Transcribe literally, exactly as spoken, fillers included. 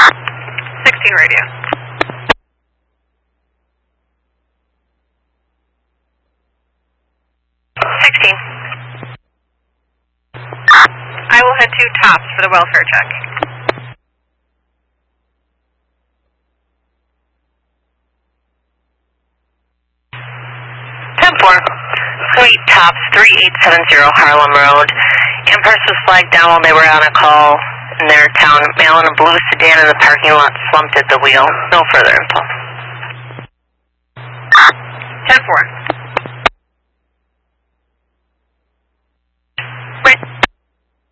sixteen radio. sixteen. I will head to Tops for the welfare check. ten four. Suite Tops, three eight seven zero Harlem Road. Amherst was flagged down while they were on a call in their town. Male in a blue sedan in the parking lot slumped at the wheel. No further info. ten four.